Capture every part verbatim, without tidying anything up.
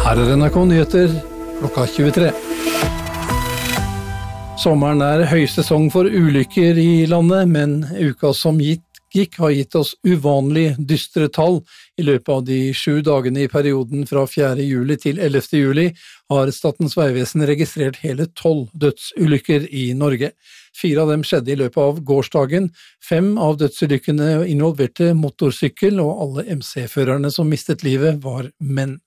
Her er N R K Nyheter, klokka tjuetre. Sommeren er høysesong for ulykker i landet, men uka som gikk har gitt oss uvanlig dystre tall. I løpet av de sju dagene i perioden fra fjerde juli til ellevte juli har Statens vegvesen registrert hele tolv dødsulykker i Norge. Fire av dem skjedde i løpet av gårsdagen. Fem av dødsulykkene involverte motorsykkel, og alle M C-førerne som mistet livet var menn.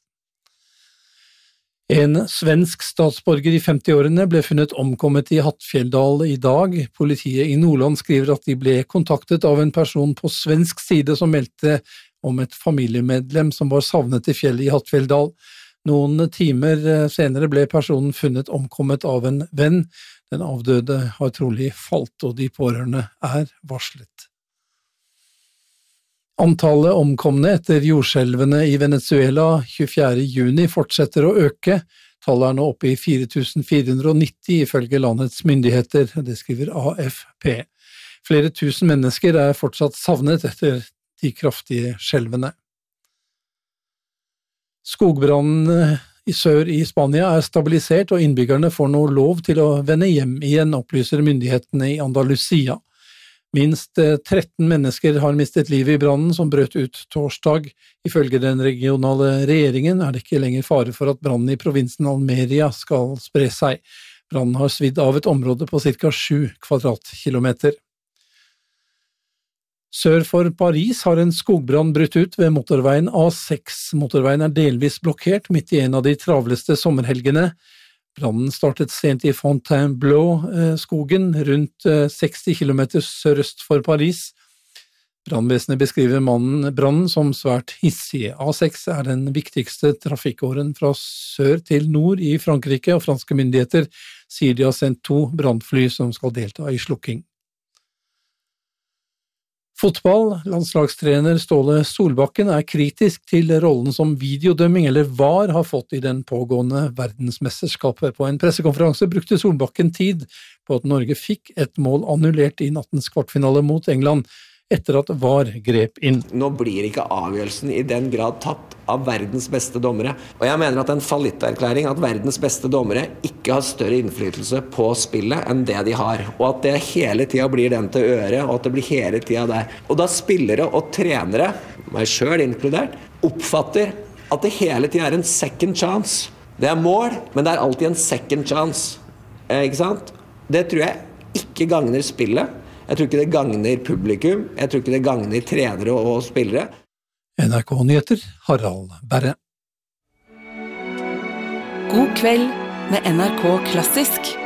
En svensk statsborger i femtiårene ble funnet omkommet i Hattfjelldal i dag. Politiet i Nordland skriver at de ble kontaktet av en person på svensk side som meldte om et familiemedlem som var savnet i fjellet i Hattfjelldal. Noen timer senere ble personen funnet omkommet av en venn. Den avdøde har trolig falt, og de pårørende er varslet. Antallet omkomne etter jordskjelvene i Venezuela tjuefjerde juni fortsetter å øke. Tallet er nå oppe i fire tusen fire hundre nitti ifølge landets myndigheter, det skriver A F P. Flere tusen mennesker er fortsatt savnet etter de kraftige skjelvene. Skogbrannene i sør i Spania er stabilisert, og innbyggerne får nå lov til å vende hjem igjen, opplyser myndighetene i Andalusia. Minst tretten mennesker har mistet livet i brannen som brøt ut torsdag. Ifølge den regionale regjeringen er det ikke lenger fare for at brannen i provinsen Almeria skal spre seg. Brannen har svidd av et område på ca. sju kvadratkilometer. Sør for Paris har en skogbrann brutt ut ved motorveien A seks. Motorveien er delvis blokkert midt i en av de travleste sommerhelgene. Brannen startet sent i Fontainebleau-skogen, rundt seksti kilometer sørøst for Paris. Brannvesenet beskriver mannen brannen som svært hissig. A seks er den viktigste trafikkåren fra sør til nord i Frankrike, og franske myndigheter sier de har sendt to brannfly som skal delta i slukking. Fotball, landslagstrener Ståle Solbakken er kritisk til rollen som videodømming eller V A R har fått i den pågående verdensmesterskapet. På en pressekonferanse brukte Solbakken tid på at Norge fikk et mål annullert i nattens kvartfinale mot England etter at V A R grep inn. Nå blir ikke avgjørelsen i den grad tatt av verdens beste dommere. Og jeg mener at en fallitterklæring at verdens beste dommere ikke har større innflytelse på spillet enn det de har. Og at det hele tiden blir den til øre, og at det blir hele tiden der. Og da spillere og trenere, meg selv inkludert, oppfatter at det hele tiden er en second chance. Det er mål, men det er alltid en second chance. Eh, ikke sant? Det tror jeg ikke gagner spillet. Jeg tror ikke det gagner publikum, jeg tror ikke det gagner trenere og spillere. N R K Nyheter, Harald Berre. God kveld med N R K Klassisk.